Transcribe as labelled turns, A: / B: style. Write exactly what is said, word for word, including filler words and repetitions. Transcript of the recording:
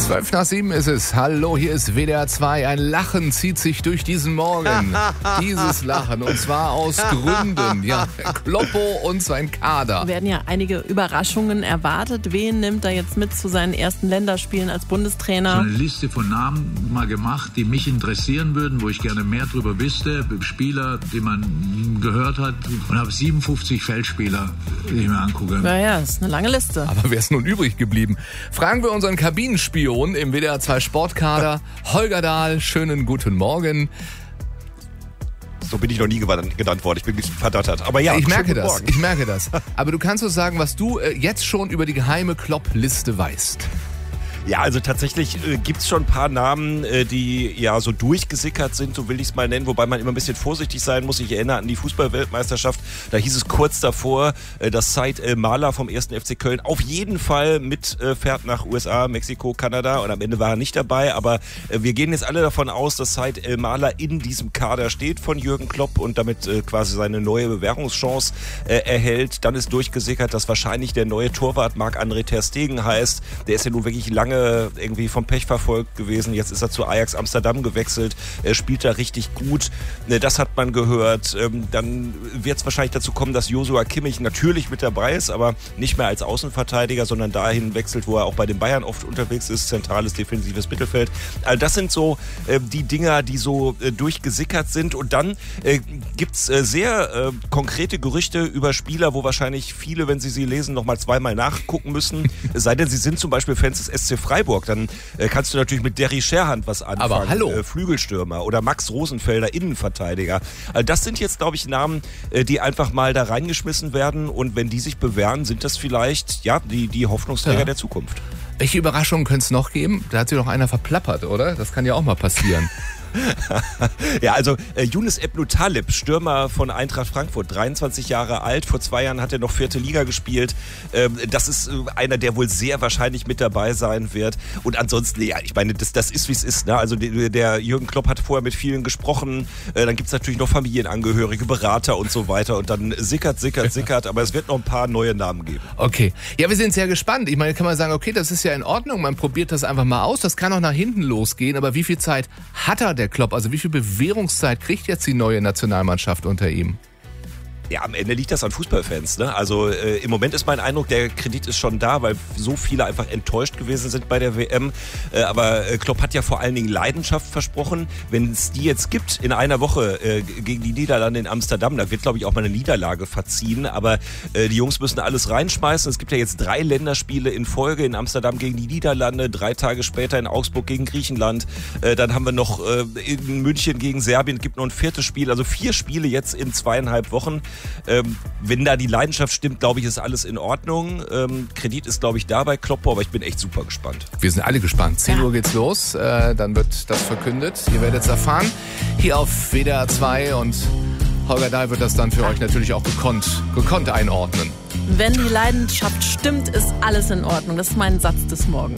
A: Zwölf nach sieben ist es. Hallo, hier ist W D R zwei. Ein Lachen zieht sich durch diesen Morgen. Dieses Lachen, und zwar aus Gründen. Ja, Kloppo und sein Kader.
B: Es werden ja einige Überraschungen erwartet. Wen nimmt er jetzt mit zu seinen ersten Länderspielen als Bundestrainer?
C: So eine Liste von Namen mal gemacht, die mich interessieren würden, wo ich gerne mehr drüber wüsste. Spieler, die man gehört hat. Und habe siebenundfünfzig Feldspieler, die ich mir angucke.
B: Naja, das ist eine lange Liste.
A: Aber wer ist nun übrig geblieben? Fragen wir unseren Kabinenspion im W D R zwei Sportkader, Holger Dahl. Schönen guten Morgen.
D: So bin ich noch nie genannt worden. Ich bin ein bisschen verdattert. Aber ja,
A: ich merke das.
D: Morgen.
A: Ich merke das. Aber du kannst uns sagen, was du äh, jetzt schon über die geheime Klopp-Liste weißt.
D: Ja, also tatsächlich äh, gibt's schon ein paar Namen, äh, die ja so durchgesickert sind, so will ich es mal nennen, wobei man immer ein bisschen vorsichtig sein muss. Ich erinnere an die Fußball-Weltmeisterschaft, da hieß es kurz davor, äh, dass Said El-Mala vom ersten F C Köln auf jeden Fall mitfährt äh, nach U S A, Mexiko, Kanada, und am Ende war er nicht dabei, aber äh, wir gehen jetzt alle davon aus, dass Said El-Mala in diesem Kader steht von Jürgen Klopp und damit äh, quasi seine neue Bewährungschance äh, erhält. Dann ist durchgesickert, dass wahrscheinlich der neue Torwart Marc-André ter Stegen heißt. Der ist ja nun wirklich lange irgendwie vom Pech verfolgt gewesen. Jetzt ist er zu Ajax Amsterdam gewechselt. Er spielt da richtig gut. Das hat man gehört. Dann wird es wahrscheinlich dazu kommen, dass Joshua Kimmich natürlich mit dabei ist, aber nicht mehr als Außenverteidiger, sondern dahin wechselt, wo er auch bei den Bayern oft unterwegs ist. Zentrales defensives Mittelfeld. Also das sind so die Dinger, die so durchgesickert sind. Und dann gibt es sehr konkrete Gerüchte über Spieler, wo wahrscheinlich viele, wenn sie sie lesen, nochmal zweimal nachgucken müssen. Es sei denn, sie sind zum Beispiel Fans des S C Freiburg, dann äh, kannst du natürlich mit Derry Scherhand was anfangen.
A: Aber hallo.
D: Äh, Flügelstürmer oder Max Rosenfelder, Innenverteidiger. Also das sind jetzt, glaube ich, Namen, äh, die einfach mal da reingeschmissen werden, und wenn die sich bewähren, sind das vielleicht ja die, die Hoffnungsträger ja. der Zukunft.
A: Welche Überraschungen könnte es noch geben? Da hat sich doch einer verplappert, oder? Das kann ja auch mal passieren.
D: Ja, also äh, Younes Ebnou Taleb, Stürmer von Eintracht Frankfurt, dreiundzwanzig Jahre alt, vor zwei Jahren hat er noch vierte Liga gespielt. Ähm, das ist äh, einer, der wohl sehr wahrscheinlich mit dabei sein wird. Und ansonsten, ja, ich meine, das, das ist, wie es ist. Ne? Also der, der Jürgen Klopp hat vorher mit vielen gesprochen. Äh, dann gibt es natürlich noch Familienangehörige, Berater und so weiter. Und dann sickert, sickert, sickert. Aber es wird noch ein paar neue Namen geben.
A: Okay. Ja, wir sind sehr gespannt. Ich meine, kann man sagen, okay, das ist ja in Ordnung. Man probiert das einfach mal aus. Das kann auch nach hinten losgehen. Aber wie viel Zeit hat er, der Klopp? Also wie viel Bewährungszeit kriegt jetzt die neue Nationalmannschaft unter ihm?
D: Ja, am Ende liegt das an Fußballfans. Ne? Also äh, im Moment ist mein Eindruck, der Kredit ist schon da, weil so viele einfach enttäuscht gewesen sind bei der W M. Äh, aber äh, Klopp hat ja vor allen Dingen Leidenschaft versprochen. Wenn es die jetzt gibt in einer Woche äh, gegen die Niederlande in Amsterdam, da wird, glaube ich, auch mal eine Niederlage verziehen. Aber äh, die Jungs müssen alles reinschmeißen. Es gibt ja jetzt drei Länderspiele in Folge. In Amsterdam gegen die Niederlande, drei Tage später in Augsburg gegen Griechenland. Äh, dann haben wir noch äh, in München gegen Serbien, gibt noch ein viertes Spiel. Also vier Spiele jetzt in zweieinhalb Wochen. Ähm, wenn da die Leidenschaft stimmt, glaube ich, ist alles in Ordnung. Ähm, Kredit ist, glaube ich, da bei Kloppo, aber ich bin echt super gespannt.
A: Wir sind alle gespannt. zehn ja. Uhr geht's los, äh, dann wird das verkündet. Ihr werdet es erfahren, hier auf W D R zwei, und Holger Dahl wird das dann für euch natürlich auch gekonnt, gekonnt einordnen.
B: Wenn die Leidenschaft stimmt, ist alles in Ordnung. Das ist mein Satz des Morgens.